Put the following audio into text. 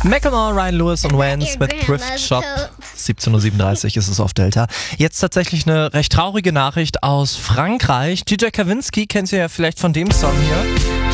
Macklemore, Ryan Lewis und Vance mit Thrift Shop. 17.37 Uhr ist es auf Delta. Jetzt tatsächlich eine recht traurige Nachricht aus Frankreich. DJ Kavinsky, kennt ihr ja vielleicht von dem Song hier.